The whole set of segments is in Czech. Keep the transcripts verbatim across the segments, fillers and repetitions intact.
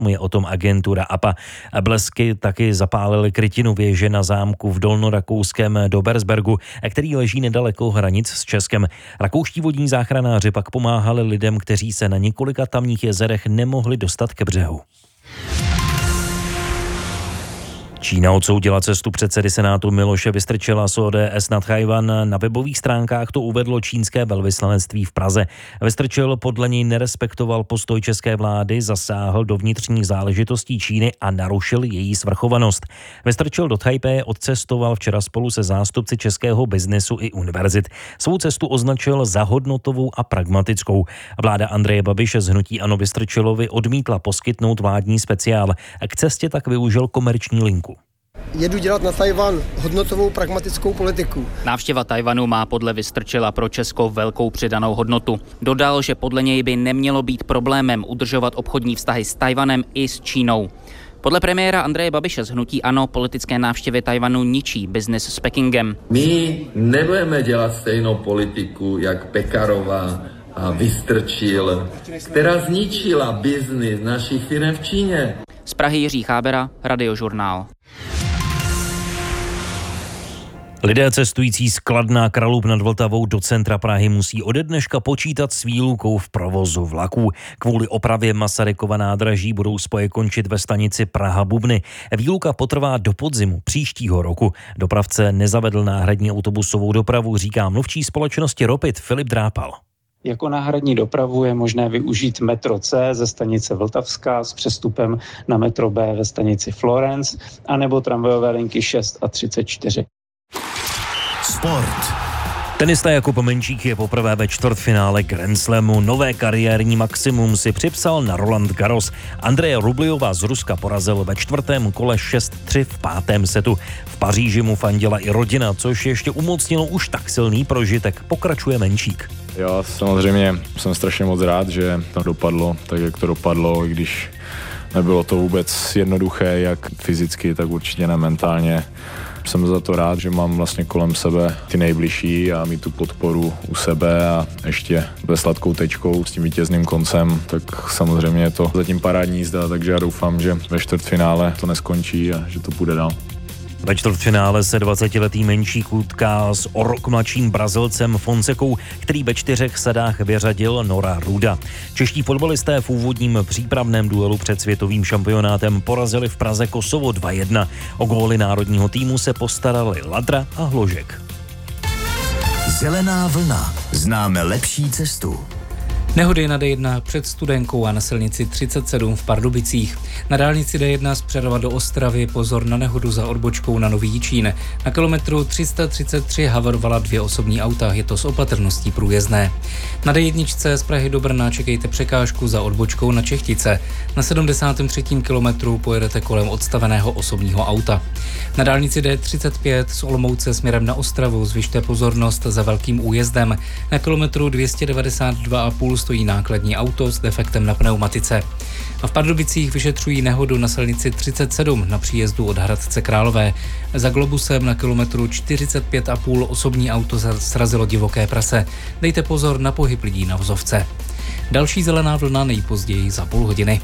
informuje o tom agentura A P A. Blesky taky zapálily krytinu věže na zámku v dolnorakouském Dobersbergu, který leží nedaleko hranic s Českem. Rakouští vodní záchranáři pak pomáhali lidem, kteří se na několika tamních jezerech nemohli dostat ke břehu. Čína odsoudila cestu předsedy Senátu Miloše Vystrčila z O D S na Tchaj-wan. Na webových stránkách to uvedlo čínské velvyslanectví v Praze. Vystrčil podle něj nerespektoval postoj české vlády, zasáhl do vnitřních záležitostí Číny a narušil její svrchovanost. Vystrčil do Tajpeje odcestoval včera spolu se zástupci českého biznesu i univerzit. Svou cestu označil za hodnotovou a pragmatickou. Vláda Andreje Babiše z hnutí ANO Vystrčilovi odmítla poskytnout vládní speciál. K cestě tak využil komerční linku. Jedu dělat na Tchaj-wan hodnotovou pragmatickou politiku. Návštěva Tchaj-wanu má podle Vystrčila pro Česko velkou přidanou hodnotu. Dodal, že podle něj by nemělo být problémem udržovat obchodní vztahy s Tchaj-wanem i s Čínou. Podle premiéra Andreje Babiše z hnutí ANO politické návštěvy Tchaj-wanu ničí biznis s Pekingem. My nebudeme dělat stejnou politiku jak Pekarová a Vystrčil, která zničila biznis našich firm v Číně. Z Prahy Jiří Chábera, Radiožurnál. Lidé cestující z Kladna Kralub nad Vltavou do centra Prahy musí ode dneška počítat s výlukou v provozu vlaků. Kvůli opravě Masarykova nádraží budou spoje končit ve stanici Praha-Bubny. Výluka potrvá do podzimu příštího roku. Dopravce nezavedl náhradní autobusovou dopravu, říká mluvčí společnosti Ropit Filip Drápal. Jako náhradní dopravu je možné využít metro C ze stanice Vltavská s přestupem na metro B ve stanici Florence anebo tramvajové linky šest a třicet čtyři. Sport. Tenista Jakub Menčík je poprvé ve čtvrtfinále Grand Slamu. Nové kariérní maximum si připsal na Roland Garros. Andreje Rubljova z Ruska porazil ve čtvrtém kole šest tři v pátém setu. V Paříži mu fandila i rodina, což ještě umocnilo už tak silný prožitek. Pokračuje Menčík. Já samozřejmě jsem strašně moc rád, že to dopadlo tak, jak to dopadlo, i když nebylo to vůbec jednoduché, jak fyzicky, tak určitě ne mentálně. Jsem za to rád, že mám vlastně kolem sebe ty nejbližší a mít tu podporu u sebe a ještě ve sladkou tečkou s tím vítězným koncem, tak samozřejmě je to zatím parádní jízda, takže já doufám, že ve čtvrtfinále to neskončí a že to půjde dál. Ve čtvrtfinále se dvacetiletý Menčík utká s o rok mladším Brazilcem Fonsekou, který ve čtyřech sadách vyřadil Nora Ruda. Čeští fotbalisté v úvodním přípravném duelu před světovým šampionátem porazili v Praze Kosovo dva jedna. O góly národního týmu se postarali Ladra a Hložek. Zelená vlna. Známe lepší cestu. Nehody na D jedna před Studenkou a na silnici třicet sedm v Pardubicích. Na dálnici D jedna z Přerova do Ostravy pozor na nehodu za odbočkou na Nový Jičín. Na kilometru tři sta třicet tři havarovala dvě osobní auta, je to s opatrností průjezdné. Na D jedna z Prahy do Brna čekejte překážku za odbočkou na Čechtice. Na sedmdesátém třetím kilometru pojedete kolem odstaveného osobního auta. Na dálnici D třicet pět z Olomouce směrem na Ostravu zvyšte pozornost za velkým újezdem. Na kilometru dvě stě devadesát dva a půl stojí nákladní auto s defektem na pneumatice. A v Pardubicích vyšetřují nehodu na silnici třicet sedm na příjezdu od Hradce Králové. Za Globusem na kilometru čtyřicet pět a půl osobní auto srazilo divoké prase. Dejte pozor na pohyb lidí na vozovce. Další zelená vlna nejpozději za půl hodiny.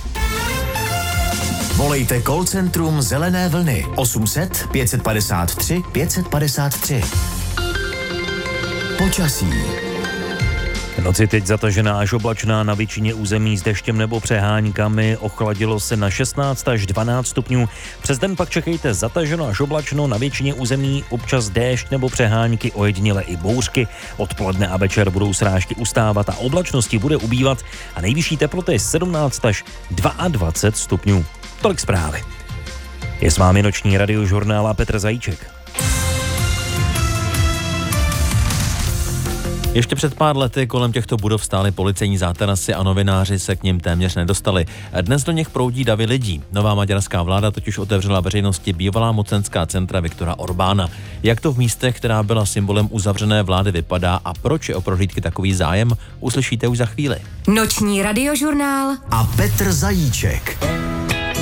Volejte call centrum Zelené vlny osm set pět padesát tři pět padesát tři. Počasí. Noci teď zatažená až oblačná, na většině území s deštěm nebo přeháňkami, ochladilo se na šestnáct až dvanáct stupňů. Přes den pak čekejte zataženo až oblačno, na většině území občas déšť nebo přeháňky, ojediněle i bouřky. Odpoledne a večer budou srážky ustávat a oblačnosti bude ubývat a nejvyšší teploty sedmnáct až dvacet dva stupňů. Tolik zprávy. Je s vámi noční radiožurnál a Petr Zajíček. Ještě před pár lety kolem těchto budov stály policejní zátarasy a novináři se k nim téměř nedostali. Dnes do nich proudí davy lidí. Nová maďarská vláda totiž otevřela veřejnosti bývalá mocenská centra Viktora Orbána. Jak to v místech, která byla symbolem uzavřené vlády, vypadá a proč je o prohlídky takový zájem, uslyšíte už za chvíli. Noční radiožurnál a Petr Zajíček.